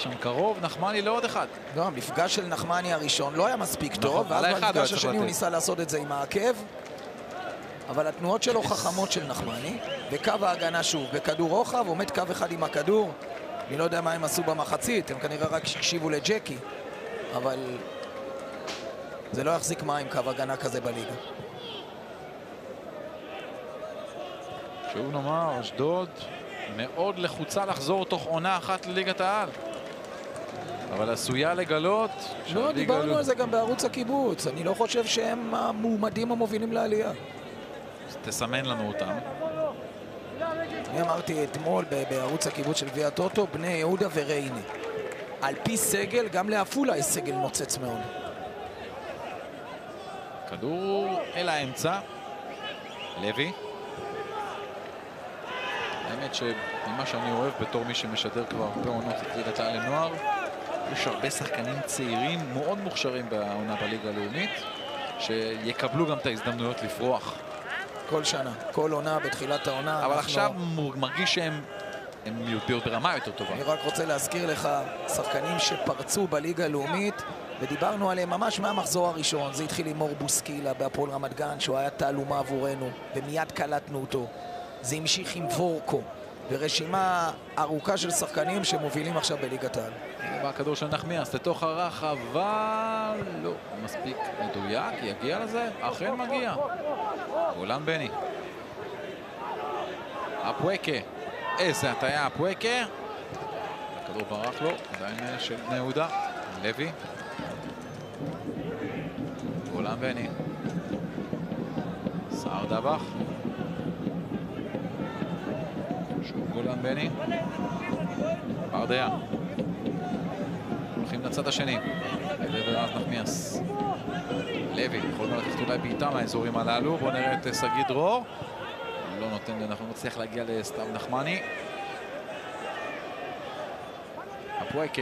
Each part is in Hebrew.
שם קרוב, נחמני לעוד אחד. לא, המפגש של נחמני הראשון לא היה מספיק טוב, ואז במפגש השני הוא ניסה לעשות את זה עם העקב, אבל התנועות שלו חכמות של נחמני, וקו ההגנה שוב, בכדור רוחב, עומד קו אחד עם הכדור, אני לא יודע מה הם עשו במחצית, הם כנראה רק הקשיבו לג'קי, אבל זה לא יחזיק מים קו הגנה כזה בליגה. שוב נאמר, אשדוד מאוד לחוצה לחזור תוך עונה אחת לליגת העל, אבל עשויה לגלות... לא, דיברנו על זה גם בערוץ הקיבוץ, אני לא חושב שהם המועמדים המובילים לעלייה. תסמן לנו אותם. אני אמרתי אתמול בערוץ הקיבוץ של גביע הטוטו, בני יהודה וריינה. על פי סגל, גם לעפולה יש סגל נוצץ מאוד. כדור אל האמצע. לוי. האמת שממה שאני אוהב בתור מי שמשדר כבר הרבה עונות את ליגת העל לנוער, יש הרבה שחקנים צעירים מאוד מוכשרים בעונה בליגה הלאומית, שיקבלו גם את ההזדמנויות לפרוח. כל שנה, כל עונה בתחילת העונה. אבל עכשיו מרגיש שהם ברמה יותר טובה. אני רק רוצה להזכיר לך שחקנים שפרצו בליגה הלאומית, ודיברנו עליהם ממש מהמחזור הראשון. זה התחיל עם מור בוסקילה בהפועל רמת גן, שהוא היה תעלומה עבורנו, ומיד קלטנו אותו. זה המשיך עם וורקו, ורשימה ארוכה של שחקנים שמובילים עכשיו בליגת העל. בא הכדור של נחמיאס לתוך הרחבה, לא מספיק מדויק, יגיע לזה? אכן מגיע. גולן בני. אפואקה. איזה הטיה אפואקה. הכדור ברח לו, עדיין של בני יהודה. לוי. גולן בני. סער דבח. שוב גולן בני. ברדיה. הולכים לצד השני. ואז נחמיאס. לוי, יכול לקחת אולי בעיטה מהאזורים הללו. בואו נראה את שגיא דרור. לא נותן, אנחנו מצליח להגיע לסתיו נחמני. אפואקה.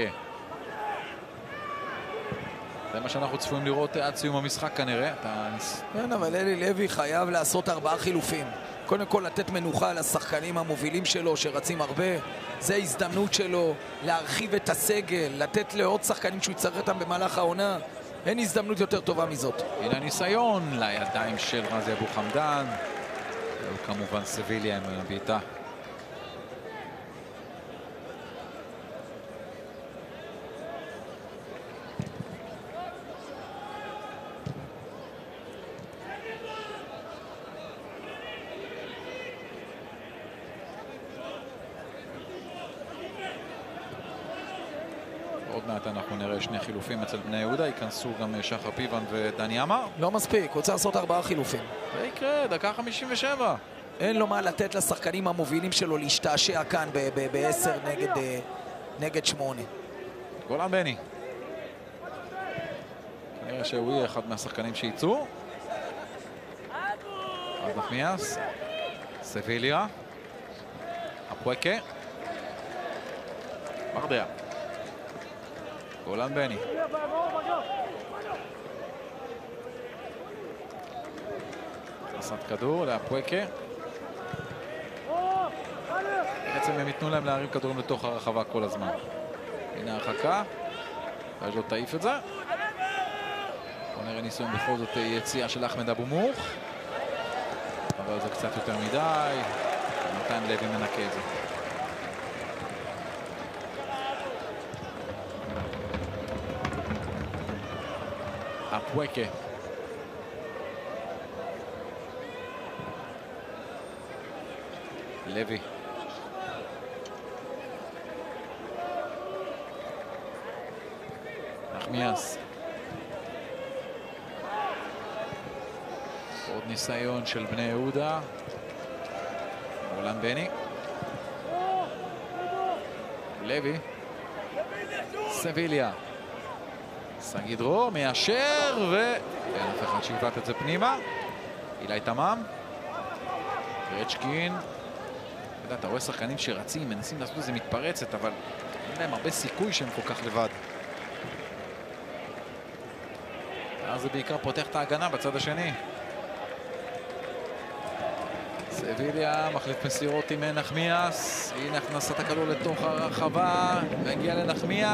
זה מה שאנחנו צפויים לראות עד סיום המשחק כנראה. כן, אבל אלי לוי חייב לעשות 4 חילופים. קודם כל לתת מנוחה לשחקנים המובילים שלו שרצים הרבה. זה הזדמנות שלו להרחיב את הסגל, לתת לעוד שחקנים שהוא יצטרך אותם במהלך העונה. אין הזדמנות יותר טובה מזאת. הנה ניסיון לידיים של רזי אבו חמדן. וכמובן סביליה עם הבעיטה. עוד מעט אנחנו נראה 2 חילופים אצל בני יהודה, ייכנסו גם שחר פיבן ודני עמר. לא מספיק, הוא צריך לעשות 4 חילופים. זה יקרה, דקה 57. אין לו מה לתת לשחקנים המובילים שלו להשתעשע כאן ב-10 נגד 8. גולן בני. כנראה שהוא יהיה אחד מהשחקנים שייצאו. אז נחמיאס. סביליה. אפואקה. ברדיה. גולן בני. עשת כדור לאפואקה. בעצם הם ייתנו להם להרים כדורים לתוך הרחבה כל הזמן. הנה הרחקה. ואש לא תעיף את זה. בוא נראה ניסיון בכל זאת יציאה של אחמד אבו מוך. אבל זה קצת יותר מדי. נתן לוי מנקה את זה. אפואקה. לוי. נחמיאס. עוד ניסיון של בני יהודה. גולן בני. לוי. סביליה. שגיא דרור מיישר ואין אף אחד שיבט את זה פנימה. אילי תמם. רצ'קין. אתה רואה שחקנים שרצים, מנסים לעשות איזה מתפרצת, אבל אין להם הרבה סיכוי שהם כל כך לבד. אז זה בעיקר פותח את ההגנה בצד השני. סביליה מחליף מסירות עם נחמיאס. הנה הכנסת הכדור לתוך הרחבה, מגיע לנחמיאס.